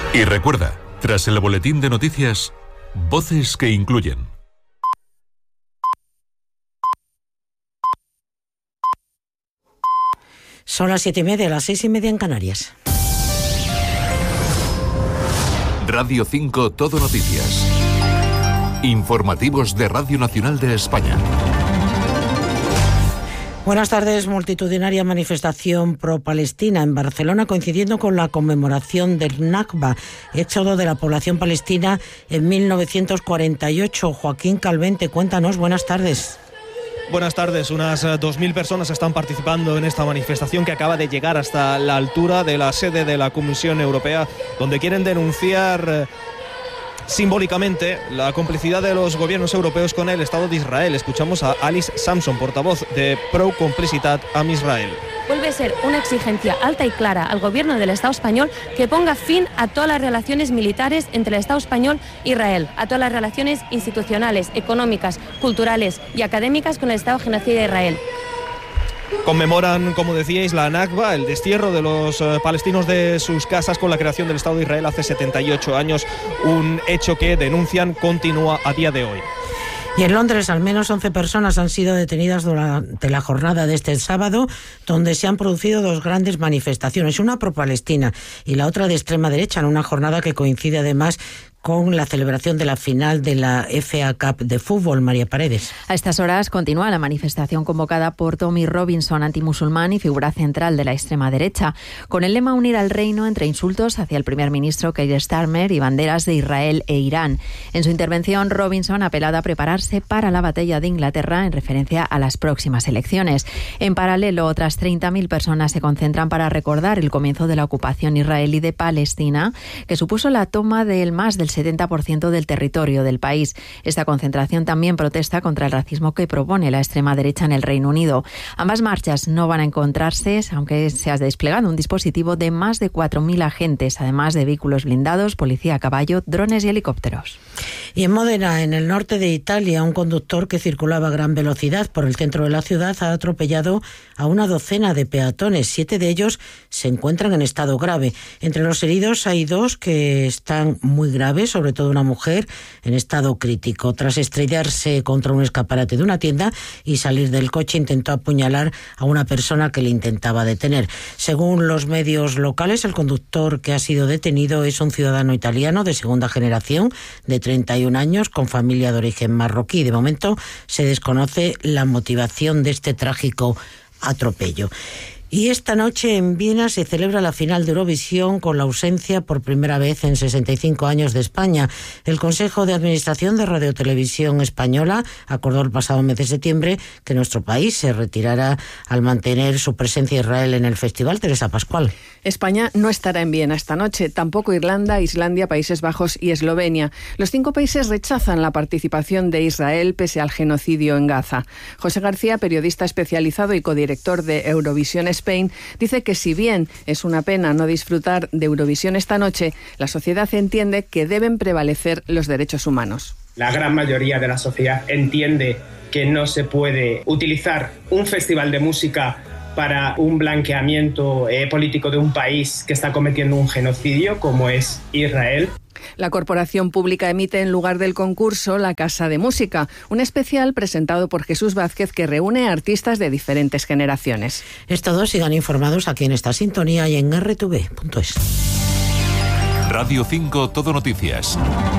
Y recuerda, tras el boletín de noticias, voces que incluyen. Son las 7:30, las 6:30 en Canarias. Radio 5 Todo Noticias. Informativos de Radio Nacional de España. Buenas tardes. Multitudinaria manifestación pro-palestina en Barcelona, coincidiendo con la conmemoración del Nakba, éxodo de la población palestina en 1948. Joaquín Calvente, cuéntanos. Buenas tardes. Buenas tardes. Unas 2.000 personas están participando en esta manifestación que acaba de llegar hasta la altura de la sede de la Comisión Europea, donde quieren denunciar simbólicamente la complicidad de los gobiernos europeos con el Estado de Israel. Escuchamos a Alice Samson, portavoz de Pro Complicitat amb Israel. Vuelve a ser una exigencia alta y clara al gobierno del Estado español que ponga fin a todas las relaciones militares entre el Estado español e Israel, a todas las relaciones institucionales, económicas, culturales y académicas con el Estado genocida de Israel. Conmemoran, como decíais, la Nakba, el destierro de los palestinos de sus casas con la creación del Estado de Israel hace 78 años, un hecho que denuncian continúa a día de hoy. Y en Londres, al menos 11 personas han sido detenidas durante la jornada de este sábado, donde se han producido dos grandes manifestaciones, una pro-palestina y la otra de extrema derecha, en una jornada que coincide además con la celebración de la final de la FA Cup de fútbol. María Paredes. A estas horas continúa la manifestación convocada por Tommy Robinson, antimusulmán y figura central de la extrema derecha, con el lema Unir al reino, entre insultos hacia el primer ministro Keir Starmer y banderas de Israel e Irán. En su intervención, Robinson ha apelado a prepararse para la batalla de Inglaterra en referencia a las próximas elecciones. En paralelo, otras 30.000 personas se concentran para recordar el comienzo de la ocupación israelí de Palestina, que supuso la toma del más del 70% del territorio del país. Esta concentración también protesta contra el racismo que propone la extrema derecha en el Reino Unido. Ambas marchas no van a encontrarse, aunque se ha desplegado un dispositivo de más de 4.000 agentes, además de vehículos blindados, policía a caballo, drones y helicópteros. Y en Módena, en el norte de Italia, un conductor que circulaba a gran velocidad por el centro de la ciudad ha atropellado a una docena de peatones. 7 de ellos se encuentran en estado grave. Entre los heridos hay 2 que están muy graves, sobre todo una mujer en estado crítico. Tras estrellarse contra un escaparate de una tienda y salir del coche, intentó apuñalar a una persona que le intentaba detener. Según los medios locales, el conductor que ha sido detenido es un ciudadano italiano de segunda generación, de 31 años, con familia de origen marroquí. De momento se desconoce la motivación de este trágico atropello. Y esta noche en Viena se celebra la final de Eurovisión con la ausencia por primera vez en 65 años de España. El Consejo de Administración de Radio Televisión Española acordó el pasado mes de septiembre que nuestro país se retirará al mantener su presencia Israel en el festival. Teresa Pascual. España no estará en Viena esta noche, tampoco Irlanda, Islandia, Países Bajos y Eslovenia. Los 5 países rechazan la participación de Israel pese al genocidio en Gaza. José García, periodista especializado y codirector de Eurovisión Spain, dice que si bien es una pena no disfrutar de Eurovisión esta noche, la sociedad entiende que deben prevalecer los derechos humanos. La gran mayoría de la sociedad entiende que no se puede utilizar un festival de música para un blanqueamiento político de un país que está cometiendo un genocidio como es Israel. La corporación pública emite en lugar del concurso La Casa de Música, un especial presentado por Jesús Vázquez que reúne a artistas de diferentes generaciones. Todos sigan informados aquí en esta sintonía y en rtv.es. Radio 5 Todo Noticias.